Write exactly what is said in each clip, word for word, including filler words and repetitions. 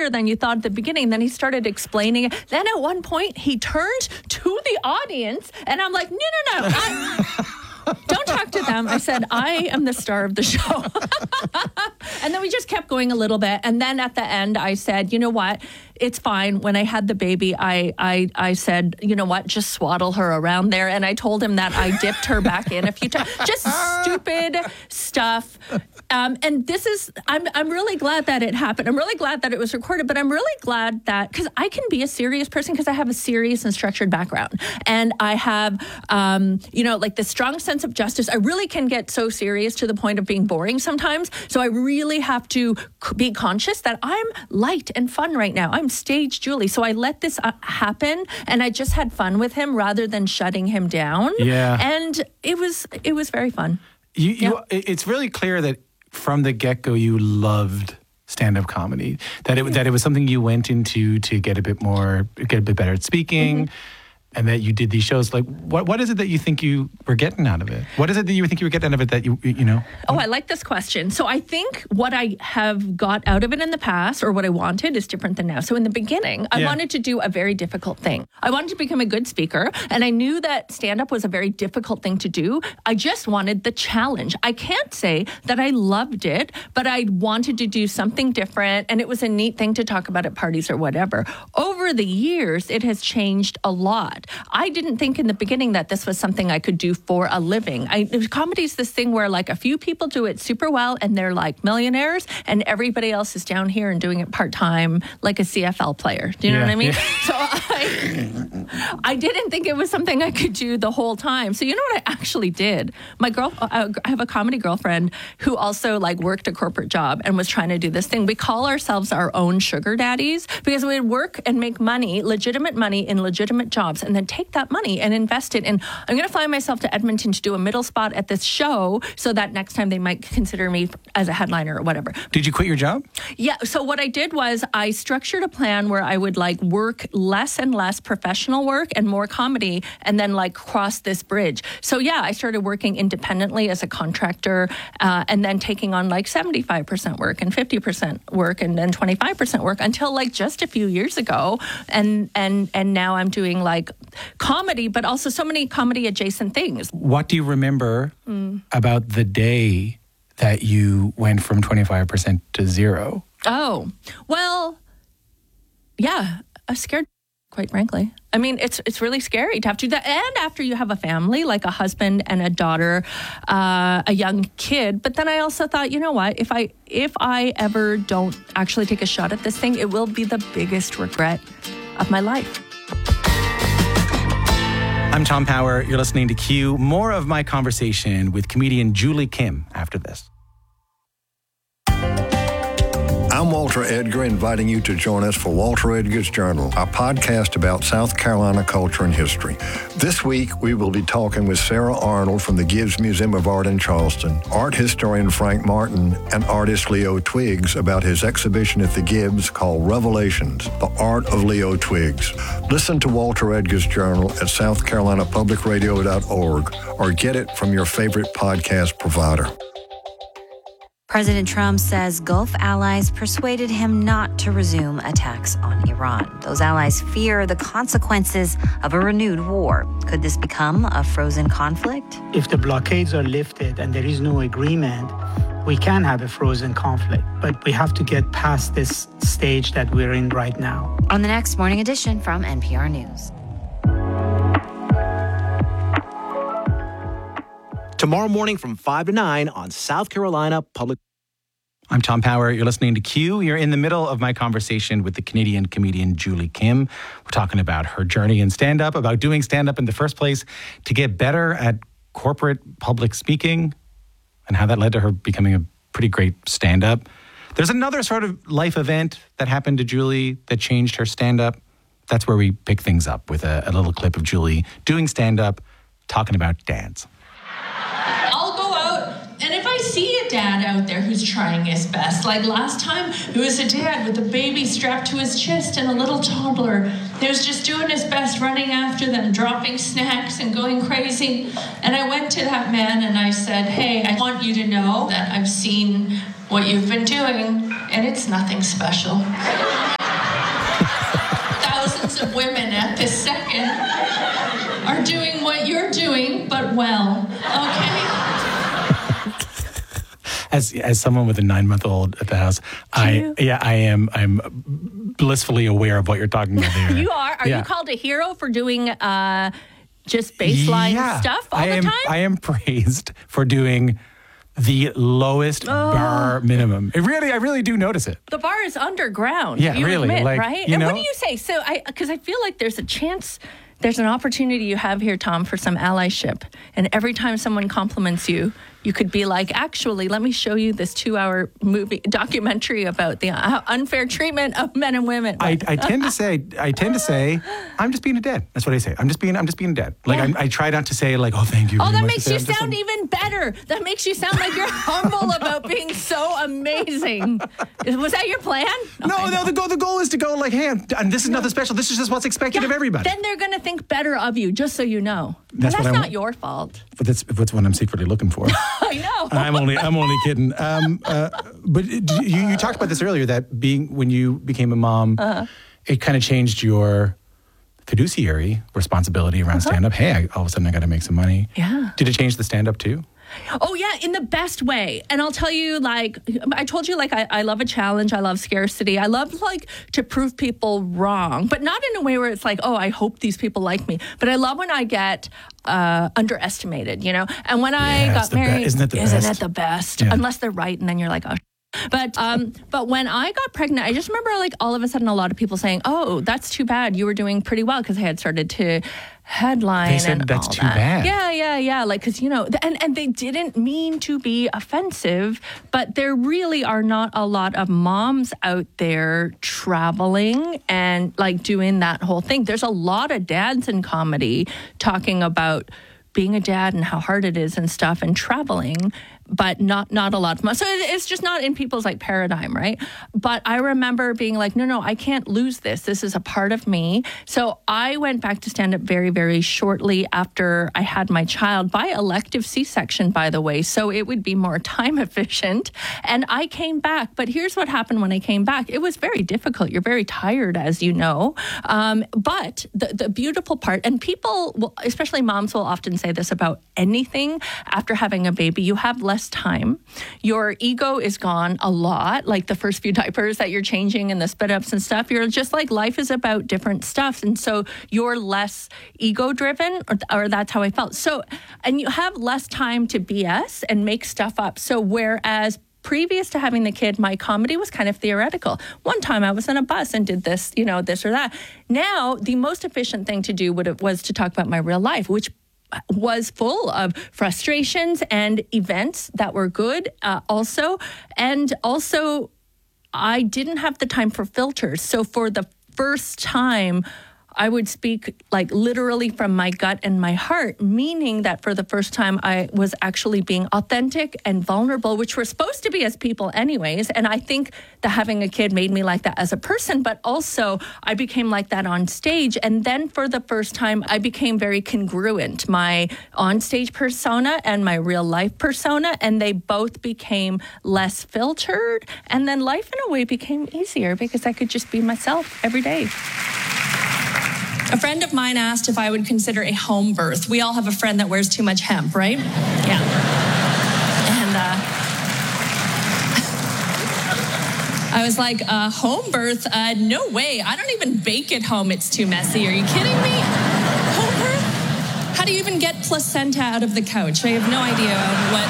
harder than you thought at the beginning. Then he started explaining it. Then at one point, he turned to the audience, and I'm like, no, no, no. I, don't talk to them. I said, I am the star of the show. And then we just kept going a little bit. And then at the end, I said, you know what? It's fine. When I had the baby, I, I, I said, you know what? Just swaddle her around there. And I told him that I dipped her back in a few times. Just stupid stuff. Um, and this is, I'm, I'm really glad that it happened. I'm really glad that it was recorded, but I'm really glad that, because I can be a serious person because I have a serious and structured background. And I have, um, you know, like this strong sense of justice. I really can get so serious to the point of being boring sometimes. So I really have to be conscious that I'm light and fun right now. I'm stage Julie. So I let this uh, happen, and I just had fun with him rather than shutting him down. Yeah. And it was, it was very fun. You, you, yeah. It's really clear that from the get-go, you loved stand-up comedy. That it yeah. that it was something you went into to get a bit more, get a bit better at speaking, mm-hmm. and that you did these shows. Like, what what is it that you think you were getting out of it? What is it that you think you were getting out of it that you you know? Oh, I like this question. So I think what I have got out of it in the past, or what I wanted, is different than now. So in the beginning, I yeah. wanted to do a very difficult thing. I wanted to become a good speaker, and I knew that stand-up was a very difficult thing to do. I just wanted the challenge. I can't say that I loved it, but I wanted to do something different, and it was a neat thing to talk about at parties or whatever. Over the years, it has changed a lot. I didn't think in the beginning that this was something I could do for a living. I, comedy is this thing where like a few people do it super well and they're like millionaires, and everybody else is down here and doing it part-time like a C F L player. Do you know yeah, what I mean? Yeah. So I, I didn't think it was something I could do the whole time. So you know what I actually did? My girl, uh, I have a comedy girlfriend who also like worked a corporate job and was trying to do this thing. We call ourselves our own sugar daddies because we would work and make money, legitimate money in legitimate jobs, and then take that money and invest it in. I'm going to fly myself to Edmonton to do a middle spot at this show so that next time they might consider me as a headliner or whatever. Did you quit your job? Yeah. So what I did was I structured a plan where I would like work less and less professional work and more comedy, and then like cross this bridge. So yeah, I started working independently as a contractor, uh, and then taking on like seventy-five percent work and fifty percent work and then twenty-five percent work until like just a few years ago. And, and, and now I'm doing like comedy, but also so many comedy adjacent things. What do you remember mm. about the day that you went from twenty-five percent to zero? Oh, well, yeah, I was scared, quite frankly. I mean, it's it's really scary to have to do that. And after you have a family, like a husband and a daughter, uh, a young kid. But then I also thought, you know what? If I if I ever don't actually take a shot at this thing, it will be the biggest regret of my life. I'm Tom Power. You're listening to Q. More of my conversation with comedian Julie Kim after this. I'm Walter Edgar, inviting you to join us for Walter Edgar's Journal, a podcast about South Carolina culture and history. This week, we will be talking with Sarah Arnold from the Gibbs Museum of Art in Charleston, art historian Frank Martin, and artist Leo Twiggs about his exhibition at the Gibbs called Revelations, The Art of Leo Twiggs. Listen to Walter Edgar's Journal at south carolina public radio dot org or get it from your favorite podcast provider. President Trump says Gulf allies persuaded him not to resume attacks on Iran. Those allies fear the consequences of a renewed war. Could this become a frozen conflict? If the blockades are lifted and there is no agreement, we can have a frozen conflict. But we have to get past this stage that we're in right now. On the next Morning Edition from N P R News. Tomorrow morning from five to nine on South Carolina Public. I'm Tom Power. You're listening to Q. You're in the middle of my conversation with the Canadian comedian Julie Kim. We're talking about her journey in stand-up, about doing stand-up in the first place to get better at corporate public speaking, and how that led to her becoming a pretty great stand-up. There's another sort of life event that happened to Julie that changed her stand-up. That's where we pick things up with a, a little clip of Julie doing stand-up, talking about dads. I'll go out, and if I see a dad out there who's trying his best, like last time, it was a dad with a baby strapped to his chest and a little toddler. He was just doing his best, running after them, dropping snacks and going crazy. And I went to that man and I said, hey, I want you to know that I've seen what you've been doing, and it's nothing special. as as someone with a nine month old at the house, I you? yeah I am I'm blissfully aware of what you're talking about there. You are. Are Yeah. you called a hero for doing uh, just baseline Yeah. stuff all I the am, time? I am praised for doing the lowest Oh. bar minimum. It really, I really do notice it. The bar is underground. Yeah, you really, admit, like, right? you And what know- do you say? So, I because I feel like there's a chance, there's an opportunity you have here, Tom, for some allyship. And every time someone compliments you, you could be like, actually, let me show you this two-hour movie documentary about the uh, unfair treatment of men and women. I, I tend to say, I tend to say, I'm just being a dad. That's what I say. I'm just being, I'm just being a dad. Like Yeah. I'm, I try not to say like, oh, thank you. Oh, very that much makes to say you I'm just sound a- even better. That makes you sound like you're humble about being so amazing. Is- Was that your plan? No, no. The goal, the goal is to go like, hey, I'm, and this is nothing special. This is just what's expected of everybody. Then they're going to think better of you, just so you know. That's That's what I not want. your fault. But that's what's what I'm secretly looking for. I know. I'm only, I'm only kidding. Um, uh, but it- you, you talked about this earlier that being when you became a mom, Uh-huh. it kind of changed your fiduciary responsibility around stand up. Hey, I, all of a sudden I got to make some money. Uh-huh. Yeah. Did it change the stand up too? Oh, yeah, in the best way. And I'll tell you, like, I told you, like, I, I love a challenge. I love scarcity. I love, like, to prove people wrong, but not in a way where it's like, oh, I hope these people like me. But I love when I get uh, underestimated, you know? And when I Yeah, it's got the be- married, isn't it the isn't best? it the best? Yeah. Unless they're right, and then you're like, oh. But um, but when I got pregnant, I just remember like all of a sudden a lot of people saying, "Oh, that's too bad. You were doing pretty well," because I had started to headline. They said and that's all too that. bad. Yeah, yeah, yeah. Like because you know, th- and and they didn't mean to be offensive, but there really are not a lot of moms out there traveling and like doing that whole thing. There's a lot of dads in comedy talking about being a dad and how hard it is and stuff and traveling, but not not a lot of money. So it- it's just not in people's like paradigm, right? But I remember being like, no, no, I can't lose this. This is a part of me. So I went back to stand up very, very shortly after I had my child by elective C-section, by the way. So it would be more time efficient. And I came back. But here's what happened when I came back. It was very difficult. You're very tired, as you know. Um, but the, the beautiful part, and people, will, especially moms, will often say this about anything after having a baby, you have less time. Your ego is gone a lot, like the first few diapers that you're changing and the spit ups and stuff. You're just like, life is about different stuff. And so you're less ego driven, or, or that's how I felt. So, and you have less time to B S and make stuff up. So whereas previous to having the kid, my comedy was kind of theoretical. One time I was on a bus and did this, you know, this or that. Now, the most efficient thing to do would have, was to talk about my real life, which was full of frustrations and events that were good uh, also. And also, I didn't have the time for filters. So for the first time, I would speak like literally from my gut and my heart, meaning that for the first time I was actually being authentic and vulnerable, which we're supposed to be as people anyways. And I think that having a kid made me like that as a person, but also I became like that on stage. And then for the first time, I became very congruent, my on-stage persona and my real life persona, and they both became less filtered. And then life in a way became easier because I could just be myself every day. A friend of mine asked if I would consider a home birth. We all have a friend that wears too much hemp, right? Yeah. And uh, I was like, uh, home birth? Uh, no way. I don't even bake at home. It's too messy. Are you kidding me? Home birth? How do you even get placenta out of the couch? I have no idea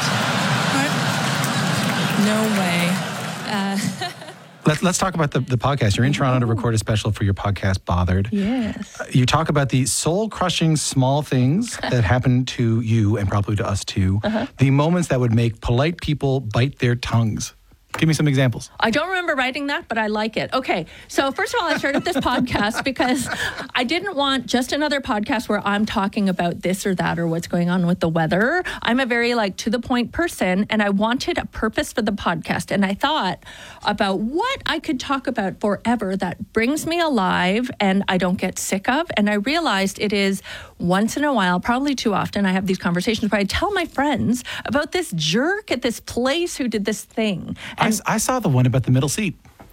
what. what? No way. Uh, Let's let's talk about the, the podcast. You're in Toronto to record a special for your podcast, Bothered. Yes. Uh, You talk about the soul-crushing small things that happen to you and probably to us too. Uh-huh. The moments that would make polite people bite their tongues. Give me some examples. I don't remember writing that, but I like it. Okay, so first of all, I started this podcast because I didn't want just another podcast where I'm talking about this or that or what's going on with the weather. I'm a very like to the point person, and I wanted a purpose for the podcast. And I thought about what I could talk about forever that brings me alive and I don't get sick of. And I realized it is once in a while, probably too often, I have these conversations where I tell my friends about this jerk at this place who did this thing. I, And I saw the one about the middle seat. oh, you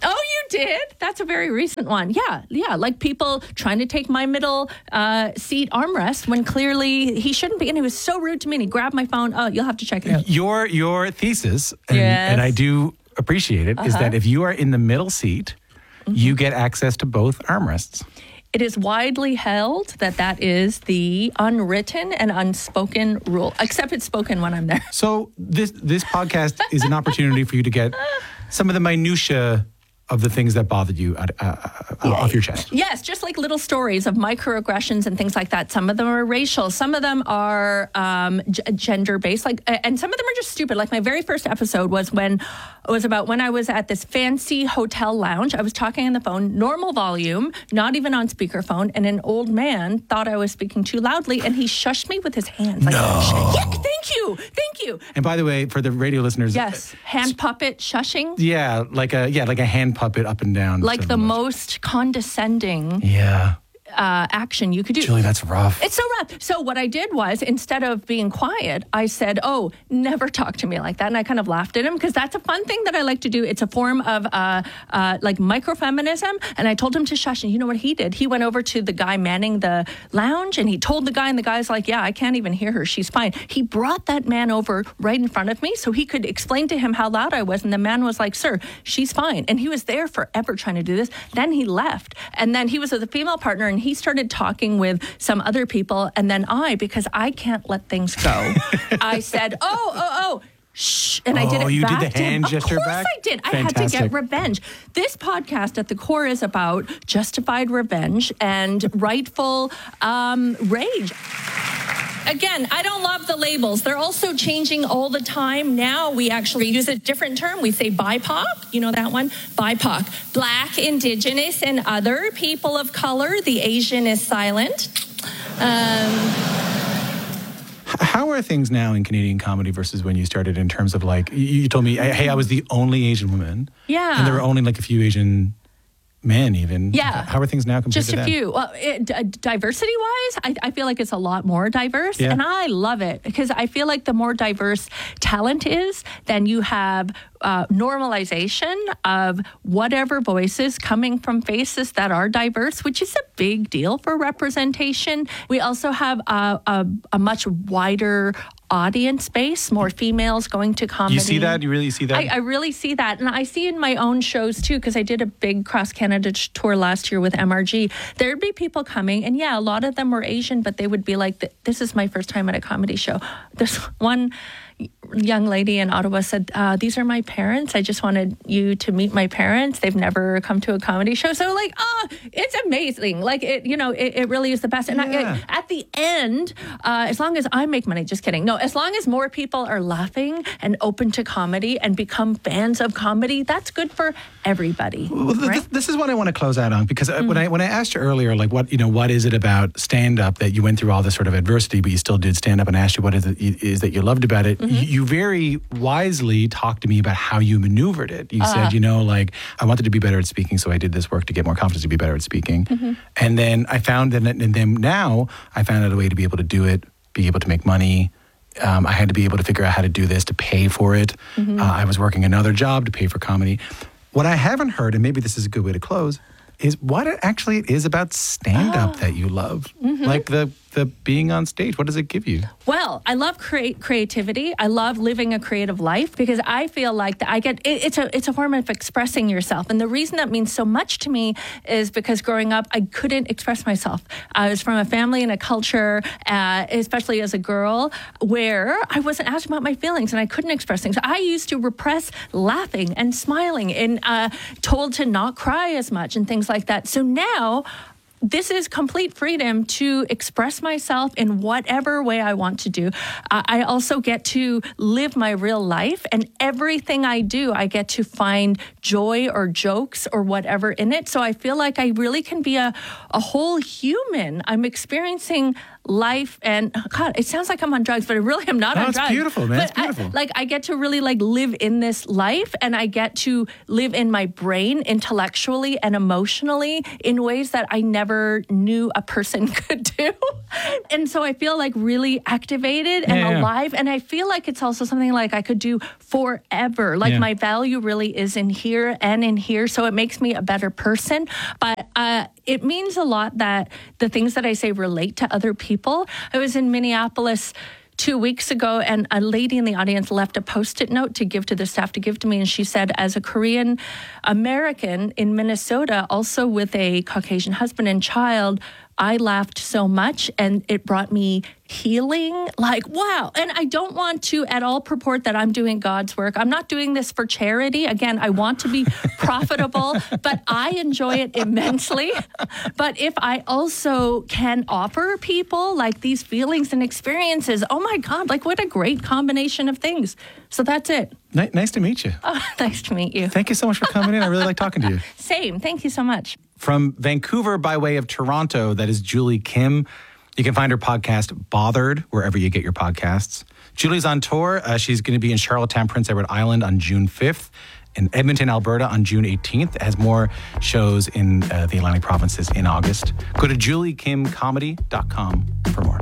did. That's a very recent one. Yeah, yeah. Like people trying to take my middle uh, seat armrest when clearly he shouldn't be. And he was so rude to me. And he grabbed my phone. Oh, you'll have to check it out. Your your thesis, and, Yes. and I do appreciate it, is Uh-huh. that if you are in the middle seat, Mm-hmm. you get access to both armrests. It is widely held that that is the unwritten and unspoken rule, except it's spoken when I'm there. So this this podcast is an opportunity for you to get some of the minutia of the things that bothered you uh, uh, uh, off your chest. Yes, just like little stories of microaggressions and things like that. Some of them are racial. Some of them are um, g- gender-based. Like, uh, and some of them are just stupid. Like my very first episode was when it was about when I was at this fancy hotel lounge. I was talking on the phone, normal volume, not even on speakerphone, and an old man thought I was speaking too loudly, and he shushed me with his hands. Like, no. Yeah, thank you, thank you. And by the way, for the radio listeners, Yes, hand puppet shushing. yeah, like a yeah, like a hand puppet up and down, Like sort the of most condescending yeah. uh, action you could do. Julie, that's rough. It's so rough. So what I did was, instead of being quiet, I said, oh, never talk to me like that. And I kind of laughed at him because that's a fun thing that I like to do. It's a form of uh, uh, like microfeminism. And I told him to shush. And you know what he did? He went over to the guy manning the lounge and he told the guy, and the guy's like, yeah, I can't even hear her. She's fine. He brought that man over right in front of me so he could explain to him how loud I was. And the man was like, sir, she's fine. And he was there forever trying to do this. Then he left. And then he was with a female partner and he started talking with some other people. And then I, because I can't let things go, I said, oh, oh, oh. Shh, and I did Oh, it you did back the to him. hand gesture Of course back? I did. I had to Fantastic. get revenge. This podcast at the core is about justified revenge and rightful um, rage. Again, I don't love the labels. They're also changing all the time. Now we actually use a different term. We say B I P O C. You know that one? B I P O C. Black, Indigenous, and other people of color. The Asian is silent. Um... How are things now in Canadian comedy versus when you started in terms of like, you you told me, hey, I was the only Asian woman. Yeah. And there were only like a few Asian men even. Yeah. How are things now compared Just to a then? few. Well, it, d- diversity-wise, I, I feel like it's a lot more diverse, Yeah. and I love it because I feel like the more diverse talent is, then you have uh, normalization of whatever voices coming from faces that are diverse, which is a big deal for representation. We also have a, a, a much wider audience base, more females going to comedy. You see that? You really see that? I, I really see that. And I see in my own shows too, because I did a big cross Canada tour last year with M R G. There'd be people coming, and yeah, a lot of them were Asian, but they would be like, this is my first time at a comedy show. There's one young lady in Ottawa said, uh, these are my parents. I just wanted you to meet my parents. They've never come to a comedy show. So like, oh, it's amazing. Like, it, you know, it, it really is the best. And Yeah. I, at the end, uh, as long as I make money, just kidding. No, as long as more people are laughing and open to comedy and become fans of comedy, that's good for everybody. Well, th- right? th- this is what I want to close out on because mm. when I when I asked you earlier, like what you know, what is it about stand up that you went through all this sort of adversity, but you still did stand up, and I asked you what is it is that you loved about it. Mm-hmm. You, you very wisely talked to me about how you maneuvered it. You uh, said, you know, like I wanted to be better at speaking, so I did this work to get more confidence to be better at speaking, mm-hmm. and then I found that, and then now I found out a way to be able to do it, be able to make money. Um, I had to be able to figure out how to do this to pay for it. Mm-hmm. Uh, I was working another job to pay for comedy. What I haven't heard, and maybe this is a good way to close, is what it actually is about stand-up oh. that you love. Mm-hmm. Like the the being on stage. What does it give you? Well, I love create creativity. I love living a creative life because I feel like that I get it, it's a it's a form of expressing yourself. And the reason that means so much to me is because growing up, I couldn't express myself. I was from a family and a culture, uh, especially as a girl, where I wasn't asked about my feelings and I couldn't express things. I used to repress laughing and smiling and uh, told to not cry as much and things like that. So now this is complete freedom to express myself in whatever way I want to do. Uh, I also get to live my real life, and everything I do, I get to find joy or jokes or whatever in it. So I feel like I really can be a, a whole human. I'm experiencing life. And God, it sounds like I'm on drugs, but I really am not no, on it's drugs. beautiful, man. But It's beautiful. I, like I get to really like live in this life, and I get to live in my brain intellectually and emotionally in ways that I never knew a person could do. And so I feel like really activated and Yeah, yeah. alive. And I feel like it's also something like I could do forever. Like Yeah. my value really is in here and in here. So it makes me a better person. But uh, it means a lot that the things that I say relate to other people. I was in Minneapolis two weeks ago, and a lady in the audience left a Post-it note to give to the staff to give to me. And she said, as a Korean American in Minnesota, also with a Caucasian husband and child, I laughed so much and it brought me healing. Like, wow. And I don't want to at all purport that I'm doing God's work. I'm not doing this for charity. Again, I want to be profitable, but I enjoy it immensely. But if I also can offer people like these feelings and experiences, oh my God, like what a great combination of things. So that's it. Ni- nice to meet you. Oh, nice to meet you. Thank you so much for coming in. I really like talking to you. Same. Thank you so much. From Vancouver by way of Toronto, that is Julie Kim. You can find her podcast, Bothered, wherever you get your podcasts. Julie's on tour. Uh, she's going to be in Charlottetown, Prince Edward Island on June fifth, in Edmonton, Alberta on June eighteenth. It has more shows in uh, the Atlantic provinces in August. Go to julie kim comedy dot com for more.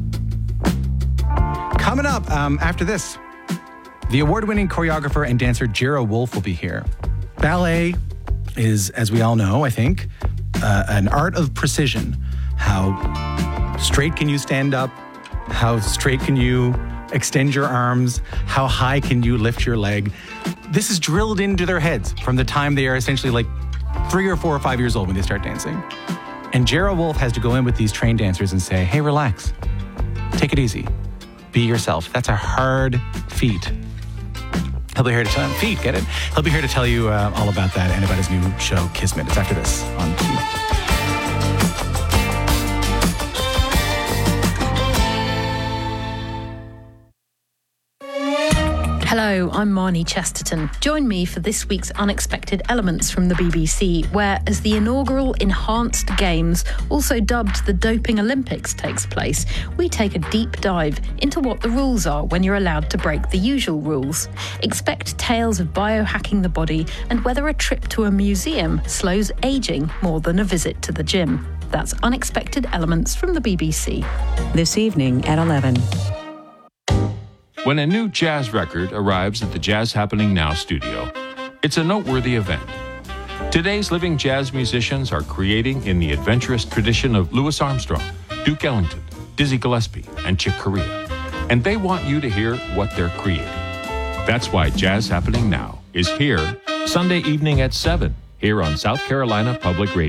Coming up um, after this, the award-winning choreographer and dancer Jera Wolf will be here. Ballet is, as we all know, I think, uh, an art of precision. How straight can you stand up? How straight can you extend your arms? How high can you lift your leg? This is drilled into their heads from the time they are essentially like three or four or five years old when they start dancing. And Jera Wolf has to go in with these trained dancers and say, hey, relax. Take it easy. Be yourself. That's a hard feat. He'll be here to tell feet, get it? He'll be here to tell you uh, all about that and about his new show, Kismet. It's after this on Q. Hello, I'm Marnie Chesterton. Join me for this week's Unexpected Elements from the B B C, where, as the inaugural Enhanced Games, also dubbed the Doping Olympics, takes place, we take a deep dive into what the rules are when you're allowed to break the usual rules. Expect tales of biohacking the body and whether a trip to a museum slows aging more than a visit to the gym. That's Unexpected Elements from the B B C. This evening at eleven. When a new jazz record arrives at the Jazz Happening Now studio, it's a noteworthy event. Today's living jazz musicians are creating in the adventurous tradition of Louis Armstrong, Duke Ellington, Dizzy Gillespie, and Chick Corea. And they want you to hear what they're creating. That's why Jazz Happening Now is here Sunday evening at seven, here on South Carolina Public Radio.